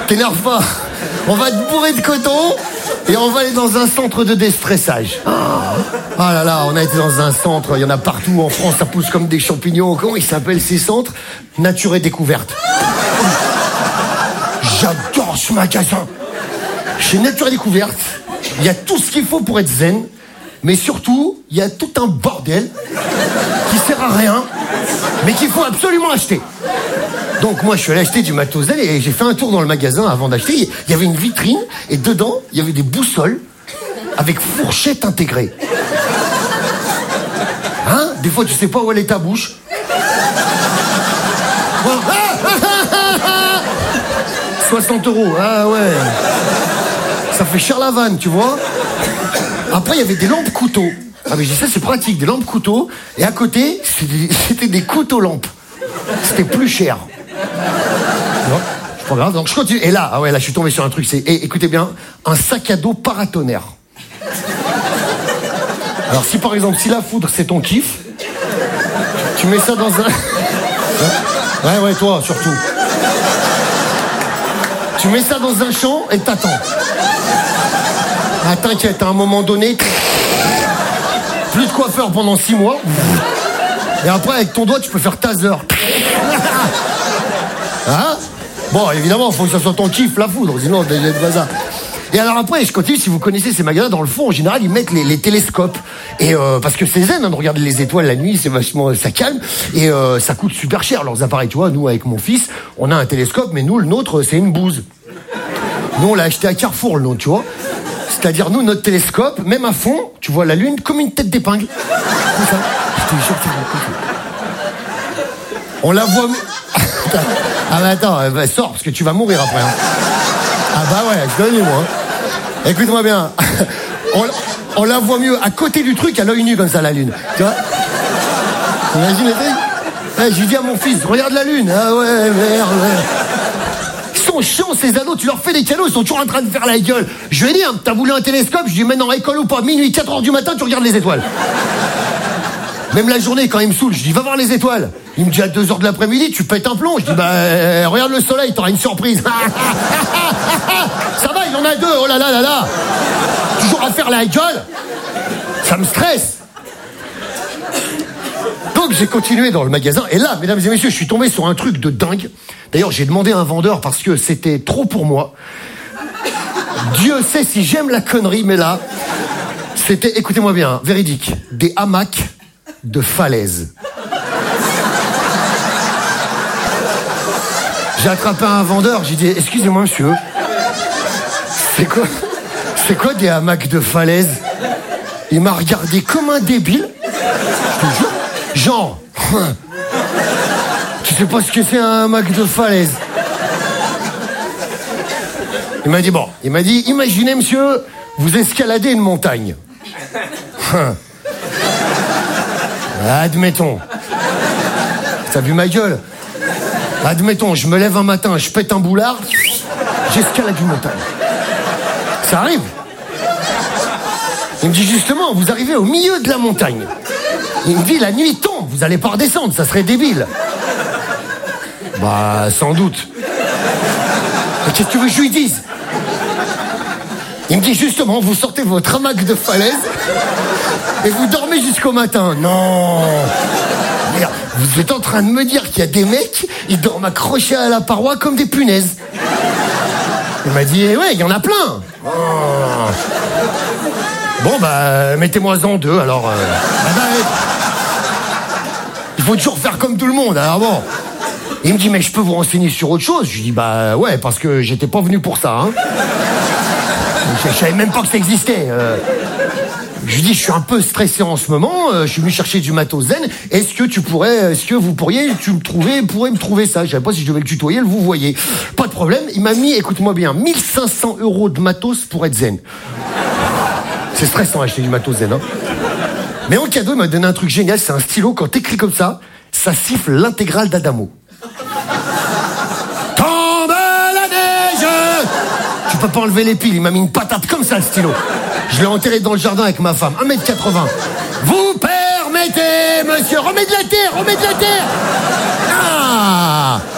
T'énerve pas. On va te bourrer de coton et on va aller dans un centre de déstressage. Oh là là, on a été dans un centre, il y en a partout en France, ça pousse comme des champignons. Comment ils s'appellent ces centres? Nature et découverte. J'adore ce magasin. Chez Nature et découverte, il y a tout ce qu'il faut pour être zen, mais surtout, il y a tout un bordel qui sert à rien, mais qu'il faut absolument acheter. Donc moi je suis allé acheter du matos zen et j'ai fait un tour dans le magasin avant d'acheter. Il y avait une vitrine et dedans il y avait des boussoles avec fourchette intégrée. Hein? Des fois tu sais pas où elle est ta bouche. 60 €, ah ouais. Ça fait cher la vanne, tu vois. Après il y avait des lampes couteaux. Ah mais je dis ça c'est pratique, des lampes couteaux. Et à côté c'était des couteaux lampes. C'était plus cher. Non, c'est pas grave. Donc je continue. Et là, ah ouais, là je suis tombé sur un truc. C'est, écoutez bien, un sac à dos paratonnerre. Alors si par exemple, si la foudre c'est ton kiff, tu mets ça dans un. Ouais, toi surtout. Tu mets ça dans un champ et t'attends. Ah t'inquiète, à un moment donné, plus de coiffeur pendant 6 mois. Et après avec ton doigt tu peux faire taser. Hein? Bon, évidemment, il faut que ça soit ton kiff, la foudre, sinon, c'est le bazar. Et alors après, je continue, si vous connaissez ces magasins, dans le fond, en général, ils mettent les télescopes. Et parce que c'est zen, hein, de regarder les étoiles la nuit, c'est vachement, ça calme. Et ça coûte super cher, leurs appareils, tu vois. Nous, avec mon fils, on a un télescope, mais nous, le nôtre, c'est une bouse. Nous, on l'a acheté à Carrefour, le nôtre, tu vois. C'est-à-dire, nous, notre télescope, même à fond, tu vois la Lune comme une tête d'épingle. Comme ça. Je te jure, on la voit... Ah bah attends, sors, parce que tu vas mourir après. Hein. Ah bah ouais, je te le dis, moi. Écoute-moi bien. On la voit mieux à côté du truc, à l'œil nu comme ça, la Lune. Tu vois? Imagine les trucs. Je lui dis à mon fils, regarde la Lune. Ah ouais, merde, ouais. Ils sont chiants, ces ados, tu leur fais des cadeaux, ils sont toujours en train de faire la gueule. Je lui ai dit, hein, t'as voulu un télescope? Je lui ai dit, maintenant, école ou pas, minuit, 4h du matin, tu regardes les étoiles. Même la journée, quand il me saoule, je dis, va voir les étoiles. Il me dit, à 2h de l'après-midi, tu pètes un plomb. Je dis, regarde le soleil, t'auras une surprise. Ça va, il en a 2, oh là là là là. Toujours à faire la gueule. Ça me stresse. Donc, j'ai continué dans le magasin. Et là, mesdames et messieurs, je suis tombé sur un truc de dingue. D'ailleurs, j'ai demandé à un vendeur parce que c'était trop pour moi. Dieu sait si j'aime la connerie, mais là, c'était, écoutez-moi bien, véridique, des hamacs de falaise. J'ai attrapé un vendeur, j'ai dit, excusez-moi monsieur, c'est quoi des hamacs de falaise? Il m'a regardé comme un débile, je te jure, genre, tu sais pas ce que c'est un hamac de falaise? Il m'a dit, imaginez monsieur, vous escaladez une montagne. Admettons. T'as vu ma gueule? Admettons, je me lève un matin, je pète un boulard, j'escalade une montagne. Ça arrive. Il me dit justement, vous arrivez au milieu de la montagne. Il me dit, la nuit tombe, vous allez pas redescendre, ça serait débile. Bah, sans doute. Mais qu'est-ce que tu veux que je lui dise? Il me dit justement, vous sortez votre hamac de falaise et vous dormez jusqu'au matin. Non. Merde, vous êtes en train de me dire qu'il y a des mecs, ils dorment accrochés à la paroi comme des punaises. Il m'a dit, ouais, il y en a plein. Oh. Bon, bah, mettez-moi-en 2, alors... il faut toujours faire comme tout le monde, alors bon. Il me dit, mais je peux vous renseigner sur autre chose? Je lui dis, bah ouais, parce que j'étais pas venu pour ça, hein. Je savais même pas que ça existait. Je lui dis, je suis un peu stressé en ce moment, je suis venu chercher du matos zen, est-ce que vous pourriez me trouver ça? Je savais pas si je devais le tutoyer, le vous voyez. Pas de problème, il m'a mis, écoute-moi bien, 1500 € de matos pour être zen. C'est stressant acheter du matos zen, hein. Mais en cadeau, il m'a donné un truc génial, c'est un stylo, quand t'écris comme ça siffle l'intégrale d'Adamo. Tombe la neige! Tu peux pas enlever les piles, il m'a mis une patate comme ça, le stylo. Je l'ai enterré dans le jardin avec ma femme, 1m80. Vous permettez, monsieur, remets de la terre! Ah!